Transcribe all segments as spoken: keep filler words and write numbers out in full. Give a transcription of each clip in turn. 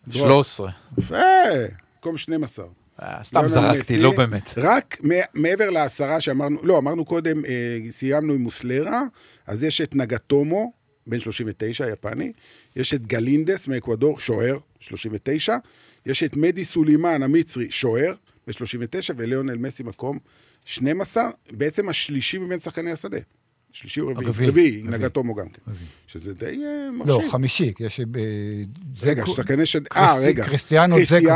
שלוש עשרה. יפה, מקום שנים עשר. סתם זרקתי, לא באמת. רק מעבר לעשרה שאמרנו, לא, אמרנו קודם, סיימנו עם מוסלרה, אז יש את נגטומו, בן שלושים ותשע, יפני, יש את גלינדס מאקוודור, שוער, שלושים ותשע, יש את מדי סולימן, המצרי, שוער, ב-שלושים ותשע, וליאונל מסי מקום שנים עשר, בעצם השלישי מבין שחקני השדה. שלישי או רביעי, רביעי, נגטומו גם כן. שזה די מרשים. לא, חמישי, יש... רגע, שחקני שדה... אה, רגע. קריסטיאנו,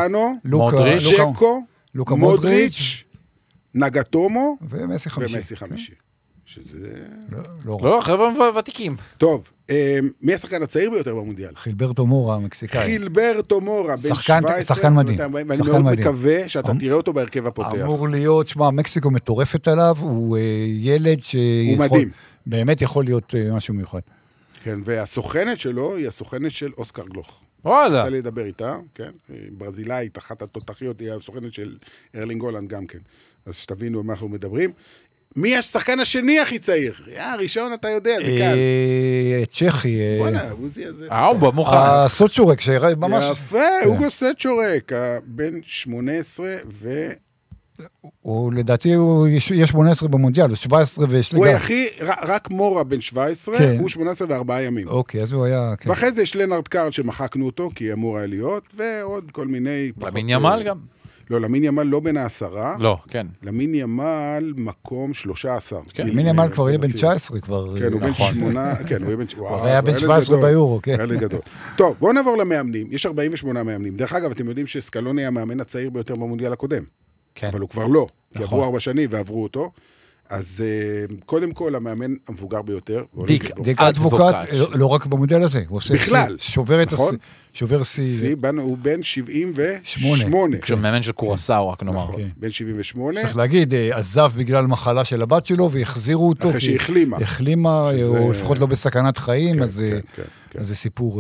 ז'קו, מודריץ', נגטומו, ומסי חמישי. ומסי חמישי. שזה... לא, חבר'ה ותיקים. טוב, מי השחקן הצעיר ביותר במונדיאל? חילברטו מורה, המקסיקאי. חילברטו מורה, בן שבע עשרה. שחקן מדהים. ואני מאוד מקווה שאתה תראה אותו בהרכב הפותח. אמור להיות, שמה, מקסיקו מטורפת עליו, הוא ילד הוא מדהים. באמת יכול להיות משהו מיוחד. כן, והסוכנת שלו היא הסוכנת של אוסקר גלוך. וואלה. רוצה לדבר איתה, כן? ברזילאית, אחת התותחיות, היא הסוכנת של ארלינג הולנד גם כן. אז שתבינו מה אנחנו מדברים. מי השחקן השני הכי צעיר? יא, ראשון אתה יודע, זה קל. צ'כי. בוא'נה, עוזי הזה. אה, הוא במוכן. הסוצ'ורק, שממש... יפה, אוגו סוצ'ורק, בן שמונה עשרה ו... הוא לדעתי, יש שמונה עשרה במונדיאל, זה שבע עשרה ושליגה. הוא הכי, רק מורה בן שבע עשרה, הוא שמונה עשרה וארבעה ימים. אוקיי, אז הוא היה... ואחרי זה יש לנארד קארד שמחקנו אותו, כי אמור היה להיות, ועוד כל מיני... למין ימל גם. לא, למין ימל לא בין העשרה. לא, כן. למין ימל מקום שלושה עשר. למין ימל כבר יהיה בן תשע עשרה כבר. כן, הוא בן שמונה, כן, הוא יהיה בן... הוא היה בן שבע עשרה ביורו, כן. היה גדול. טוב, בואו נעבור למאמנים. יש ארבעים ושמונה מאמנים. דרך אגב, אתם יודעים שסקלוני היה המאמן הצעיר ביותר במונדיאל הקודם. כן. אבל הוא כבר לא. כי עברו ארבע שנים ועברו אותו. אז קודם כל, המאמן המבוגר ביותר. דיק אדבוקט, לא רק במודל הזה. בכלל. שובר סי. הוא בן שבעים ושמונה. כשמאמן של קורסאו, רק נאמר. בן שבעים ושמונה. צריך להגיד, עזב בגלל מחלה של הבת שלו, והחזירו אותו. אחרי שהחלימה. החלימה, או לפחות לא בסכנת חיים, אז זה סיפור...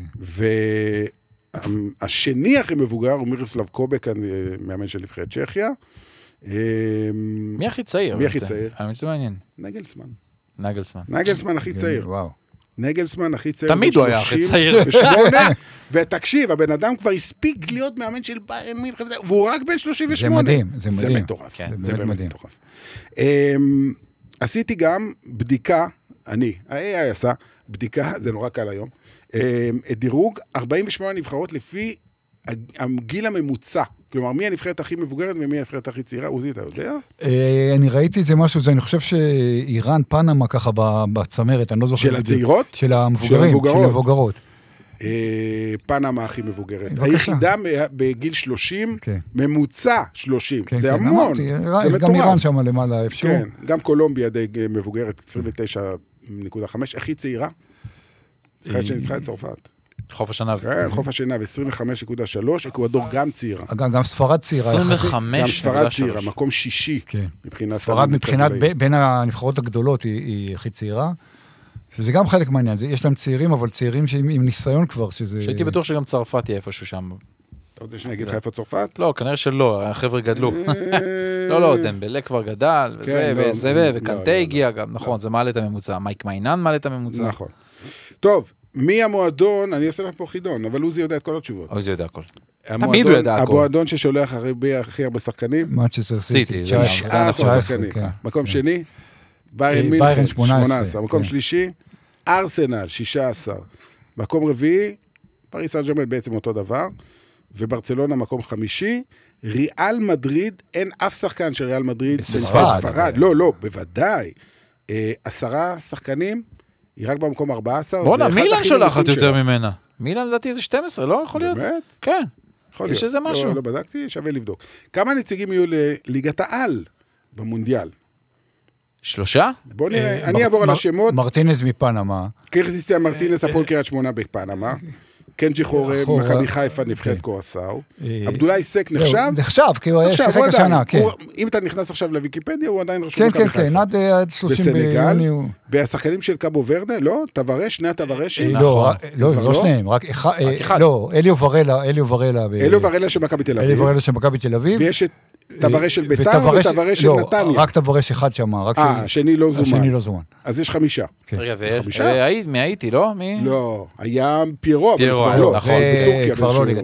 והשני הכי מבוגר הוא מירוסלב קובק, מאמן של נבחרת צ'כיה. מי הכי צעיר? מי הכי צעיר? האמת זה מעניין. נגלסמן. נגלסמן. נגלסמן הכי צעיר. וואו. נגלסמן הכי צעיר. תמיד הוא היה הכי צעיר. ותקשיב, הבן אדם כבר הספיק להיות מאמן של ביירן מינכן, והוא רק בן שלושים ושמונה. זה מדהים, זה מדהים. זה מטורף. זה באמת מטורף. עשיתי גם בדיקה, אני, ה-איי איי עשה בדיקה, זה נורא קל היום, דירוג ארבעים ושמונה נבחרות לפי הגיל הממוצע. כלומר, מי הנבחרת הכי מבוגרת ומי הנבחרת הכי צעירה? עוזי, אתה יודע? אני ראיתי את זה משהו, אני חושב שאיראן, פנמה ככה בצמרת, אני לא זוכר. של הצעירות? של המבוגרים, של המבוגרות. פנמה הכי מבוגרת. היחידה בגיל שלושים, ממוצע שלושים. זה המון. גם איראן שם למעלה, אפשר. כן, גם קולומביה די מבוגרת, עשרים ותשע נקודה חמש, הכי צעירה. אחרי שניצחה את צרפת. חוף השנה. כן, חוף השנה, ב-עשרים וחמש נקודה שלוש, אקוודור גם צעירה. גם ספרד צעירה. עשרים וחמש גם ספרד צעירה, מקום שישי. ספרד מבחינת, בין הנבחרות הגדולות היא הכי צעירה. שזה גם חלק מעניין, יש להם צעירים, אבל צעירים עם ניסיון כבר, שזה... שהייתי בטוח שגם צרפת תהיה איפשהו שם. אתה רוצה שאני אגיד לך איפה צרפת? לא, כנראה שלא, החבר'ה גדלו. לא, לא, דמבלה כבר גדל, וזה, וקנטה הגיע גם, נכון, זה מעלה את הממוצע. מייק מיינן מעלה את הממוצע. נכון. טוב, מי המועדון, אני אעשה לך פה חידון, אבל עוזי יודע את כל התשובות. עוזי יודע הכל. תמיד הוא יודע הכל. המועדון ששולח הכי הרבה שחקנים. מנצ'סטר סיטי. תשע עשרה שחקנים. מקום שני, ביירן מינכן, שמונה עשרה. מקום שלישי, ארסנל, שישה עשר. מקום רביעי, פריס סן ז'רמן בעצם אותו דבר, וברצלונה מקום חמישי, ריאל מדריד, אין אף שחקן של ריאל מדריד. בספרד. לא, לא, בוודאי. עשרה שחקנים, היא רק במקום ארבע עשרה. בוא'נה, מילאן שולחת יותר ממנה. מילאן לדעתי זה שתים עשרה, לא יכול להיות? באמת? כן. יכול להיות. יש איזה משהו. לא, לא בדקתי, שווה לבדוק. כמה נציגים יהיו לליגת העל במונדיאל? שלושה? בוא נראה, אני אעבור על השמות. מרטינס מפנמה. קריסטיאן מרטינס, הפועל קריית שמונה בפנמה. קנג'י חורם, מכבי חיפה, נבחרת קורסאו. עבדולאי סק נחשב? נחשב, כי הוא היה שחק השנה, כן. אם אתה נכנס עכשיו לוויקיפדיה, הוא עדיין רשום מכבי חיפה. כן, כן, כן, עד שלושים ביוני. והשחקנים של קאבו ורדה, לא? תברש, שני התברש. לא, לא שניהם, רק אחד. לא, אליו ורלה, אליו ורלה. אליו ורלה של מכבי תל אביב. אליו ורלה של מכבי תל אביב. ויש את תברש של ביתר ותברש של נתניה. לא, רק תברש אחד שם. אה, השני לא זומן. השני לא זומן. אז יש חמישה. רגע, ומי הייתי, לא? לא, היה פיירו, אבל כבר לא. נכון. כבר לא ליגת